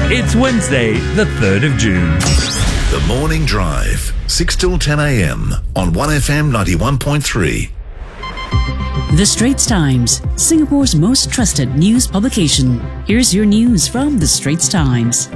It's Wednesday, the 3rd of June. The Morning Drive, 6 till 10 a.m. on 1FM 91.3. The Straits Times, Singapore's most trusted news publication. Here's your news from The Straits Times.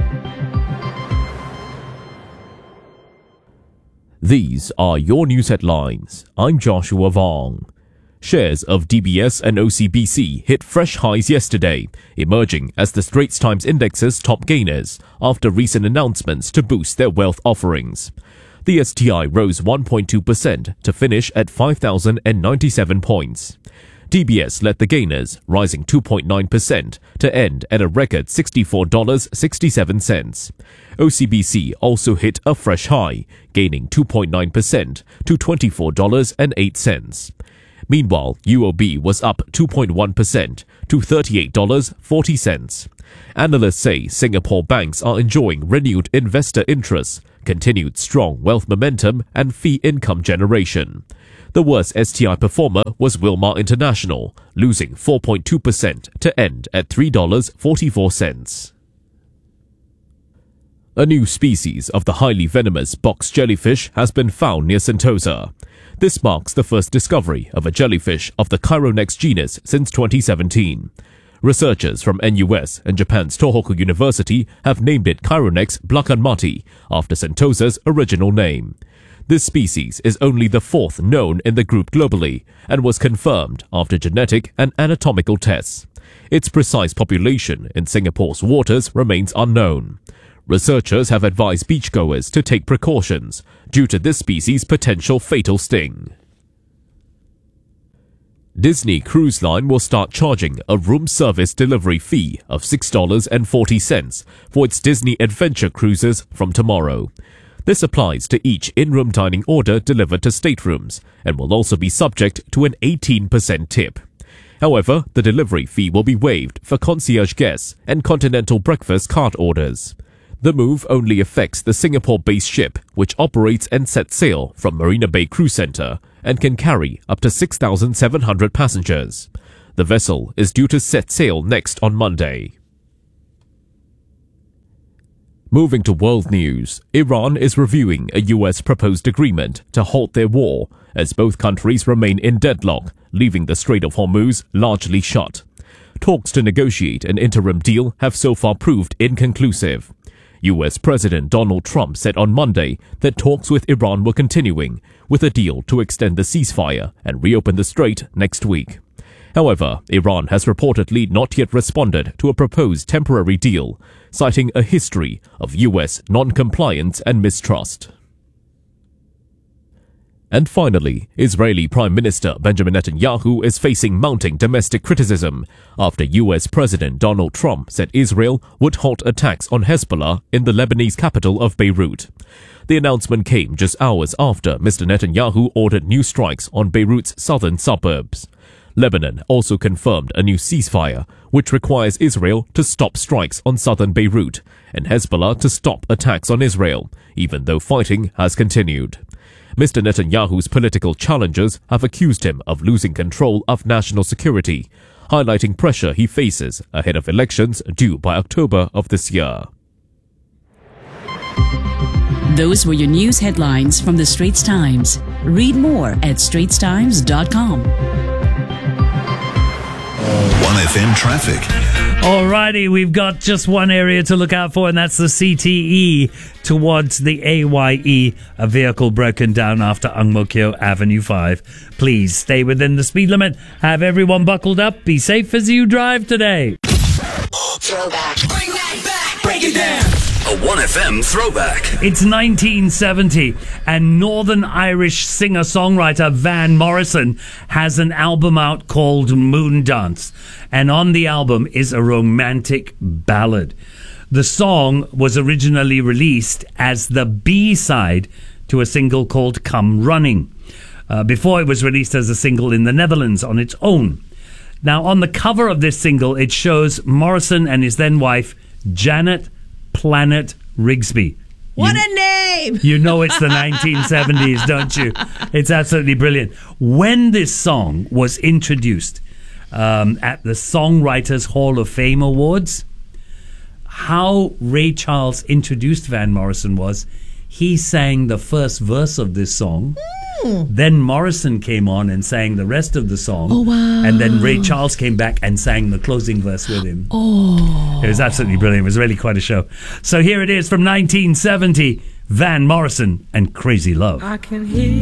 These are your news headlines. I'm Joshua Vong. Shares of DBS and OCBC hit fresh highs yesterday, emerging as the Straits Times Index's top gainers after recent announcements to boost their wealth offerings. The STI rose 1.2% to finish at 5,097 points. DBS led the gainers, rising 2.9% to end at a record $64.67. OCBC also hit a fresh high, gaining 2.9% to $24.08. Meanwhile, UOB was up 2.1% to $38.40. Analysts say Singapore banks are enjoying renewed investor interest, continued strong wealth momentum and fee income generation. The worst STI performer was Wilmar International, losing 4.2% to end at $3.44. A new species of the highly venomous box jellyfish has been found near Sentosa. This marks the first discovery of a jellyfish of the Chironex genus since 2017. Researchers from NUS and Japan's Tohoku University have named it Chironex blackanmati after Sentosa's original name. This species is only the fourth known in the group globally and was confirmed after genetic and anatomical tests. Its precise population in Singapore's waters remains unknown. Researchers have advised beachgoers to take precautions due to this species' potential fatal sting. Disney Cruise Line will start charging a room service delivery fee of $6.40 for its Disney Adventure cruises from tomorrow. This applies to each in-room dining order delivered to staterooms and will also be subject to an 18% tip. However, the delivery fee will be waived for concierge guests and continental breakfast card orders. The move only affects the Singapore-based ship, which operates and sets sail from Marina Bay Cruise Centre and can carry up to 6,700 passengers. The vessel is due to set sail next on Monday. Moving to world news, Iran is reviewing a US proposed agreement to halt their war as both countries remain in deadlock, leaving the Strait of Hormuz largely shut. Talks to negotiate an interim deal have so far proved inconclusive. US President Donald Trump said on Monday that talks with Iran were continuing, with a deal to extend the ceasefire and reopen the strait next week. However, Iran has reportedly not yet responded to a proposed temporary deal, citing a history of US non-compliance and mistrust. And finally, Israeli Prime Minister Benjamin Netanyahu is facing mounting domestic criticism after US President Donald Trump said Israel would halt attacks on Hezbollah in the Lebanese capital of Beirut. The announcement came just hours after Mr. Netanyahu ordered new strikes on Beirut's southern suburbs. Lebanon also confirmed a new ceasefire, which requires Israel to stop strikes on southern Beirut and Hezbollah to stop attacks on Israel, even though fighting has continued. Mr. Netanyahu's political challengers have accused him of losing control of national security, highlighting pressure he faces ahead of elections due by October of this year. Those were your news headlines from The Straits Times. Read more at straitstimes.com. 1FM traffic. Alrighty, we've got just one area to look out for, and that's the CTE towards the AYE. A vehicle broken down after Ang Mo Kio Avenue 5. Please stay within the speed limit. Have everyone buckled up. Be safe as you drive today. Throwback. Bring that back. Break it down. A 1FM throwback. It's 1970, and Northern Irish singer-songwriter Van Morrison has an album out called Moondance. And on the album is a romantic ballad. The song was originally released as the B-side to a single called Come Running, before it was released as a single in the Netherlands on its own. Now, on the cover of this single, it shows Morrison and his then-wife, Janet Planet Rigsby. What a name! You know it's the 1970s, don't you? It's absolutely brilliant. When this song was introduced at the Songwriters Hall of Fame Awards, how Ray Charles introduced Van Morrison was he sang the first verse of this song. Then Morrison came on and sang the rest of the song. Oh, wow. And then Ray Charles came back and sang the closing verse with him. Oh. It was absolutely brilliant. It was really quite a show. So here it is from 1970, Van Morrison and Crazy Love. I can hear